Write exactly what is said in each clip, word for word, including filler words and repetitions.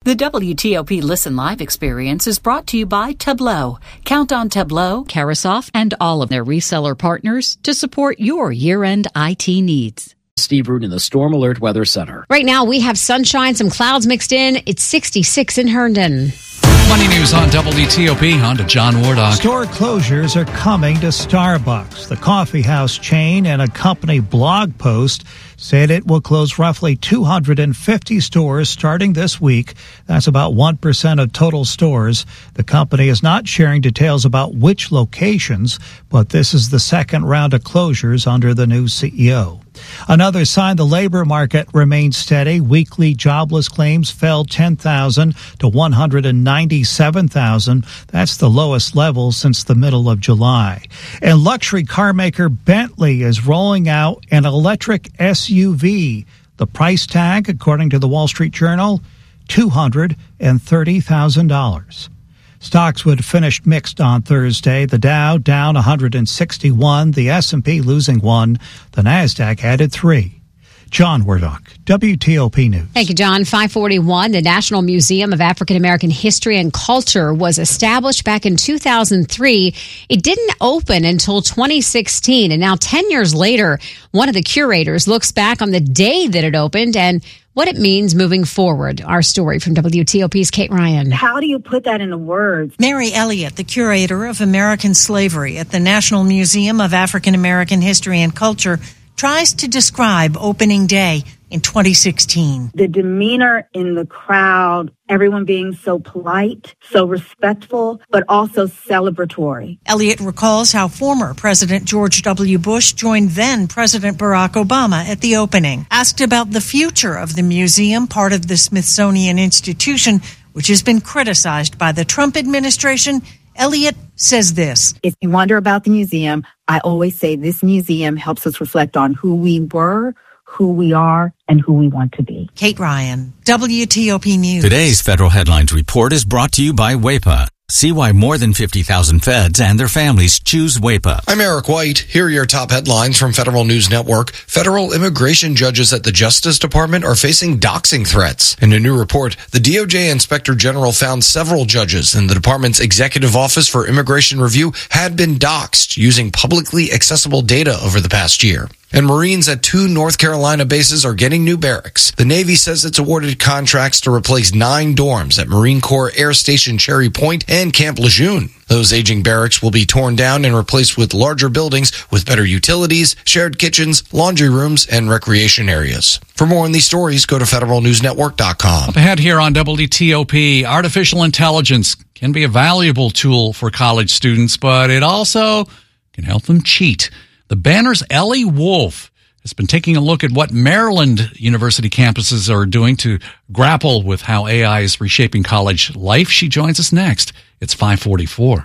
The W T O P Listen Live experience is brought to you by Tableau. Count on Tableau, Carasoft, and all of their reseller partners to support your year-end I T needs. Steve Root in the Storm Alert Weather Center. Right now, we have sunshine, some clouds mixed in. It's sixty-six in Herndon. Money News on W T O P. On to John Wardock. Store closures are coming to Starbucks. The coffee house chain and a company blog post said it will close roughly two hundred fifty stores starting this week. That's about one percent of total stores. The company is not sharing details about which locations, but this is the second round of closures under the new C E O. Another sign the labor market remains steady. Weekly jobless claims fell ten thousand to one hundred ninety-seven thousand. That's the lowest level since the middle of July. And luxury car maker Bentley is rolling out an electric S U V. The price tag, according to the Wall Street Journal, two hundred thirty thousand dollars. Stocks would finish mixed on Thursday. The Dow down one hundred sixty-one, the S and P losing one, the Nasdaq added three. John Wardock, W T O P News. Thank you, John. five forty-one, the National Museum of African American History and Culture was established back in two thousand three. It didn't open until twenty sixteen, and now ten years later, one of the curators looks back on the day that it opened and what it means moving forward. Our story from W T O P's Kate Ryan. How do you put that into words? Mary Elliott, the curator of American slavery at the National Museum of African American History and Culture, tries to describe opening day in twenty sixteen. The demeanor in the crowd, everyone being so polite, so respectful, but also celebratory. Elliott recalls how former President George W. Bush joined then President Barack Obama at the opening. Asked about the future of the museum, part of the Smithsonian Institution, which has been criticized by the Trump administration, Elliott says this. If you wonder about the museum, I always say this museum helps us reflect on who we were, who we are, and who we want to be. Kate Ryan, W T O P News. Today's Federal Headlines Report is brought to you by W A P A. See why more than fifty thousand feds and their families choose W A P A. I'm Eric White. Here are your top headlines from Federal News Network. Federal immigration judges at the Justice Department are facing doxing threats. In a new report, the D O J Inspector General found several judges in the department's Executive Office for Immigration Review had been doxed using publicly accessible data over the past year. And Marines at two North Carolina bases are getting new barracks. The Navy says it's awarded contracts to replace nine dorms at Marine Corps Air Station Cherry Point and Camp Lejeune. Those aging barracks will be torn down and replaced with larger buildings with better utilities, shared kitchens, laundry rooms, and recreation areas. For more on these stories, go to federal news network dot com. Up ahead here on W T O P, artificial intelligence can be a valuable tool for college students, but it also can help them cheat. The Banner's Ellie Wolf has been taking a look at what Maryland University campuses are doing to grapple with how A I is reshaping college life. She joins us next. It's five forty-four.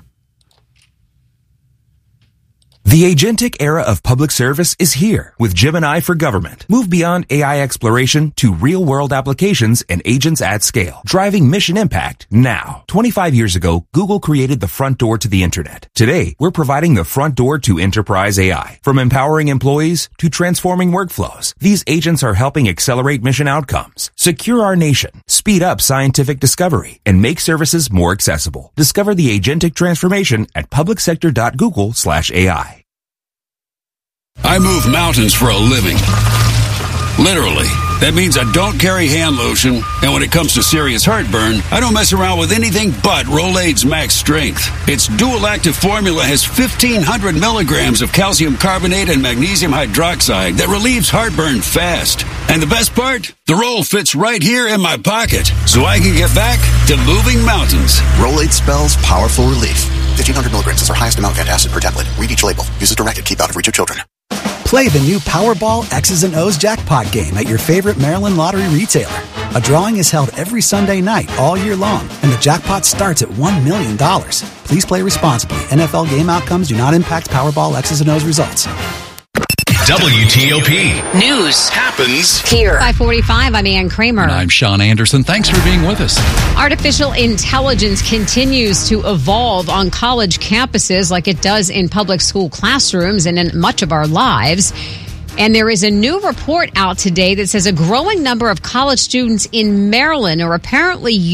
The agentic era of public service is here with Gemini for Government. Move beyond A I exploration to real-world applications and agents at scale, driving mission impact now. twenty-five years ago, Google created the front door to the internet. Today, we're providing the front door to enterprise A I. From empowering employees to transforming workflows, these agents are helping accelerate mission outcomes, secure our nation, speed up scientific discovery, and make services more accessible. Discover the agentic transformation at public sector dot google slash A I. I move mountains for a living. Literally. That means I don't carry hand lotion, and when it comes to serious heartburn, I don't mess around with anything but Rolaids Max Strength. Its dual-active formula has fifteen hundred milligrams of calcium carbonate and magnesium hydroxide that relieves heartburn fast. And the best part? The roll fits right here in my pocket, so I can get back to moving mountains. Rolaids spells powerful relief. fifteen hundred milligrams is our highest amount of antacid per tablet. Read each label. Use as directed. Keep out of reach of children. Play the new Powerball X's and O's jackpot game at your favorite Maryland lottery retailer. A drawing is held every Sunday night all year long, and the jackpot starts at one million dollars. Please play responsibly. N F L game outcomes do not impact Powerball X's and O's results. W T O P News happens here. five forty-five, I'm Ann Kramer. And I'm Sean Anderson. Thanks for being with us. Artificial intelligence continues to evolve on college campuses like it does in public school classrooms and in much of our lives. And there is a new report out today that says a growing number of college students in Maryland are apparently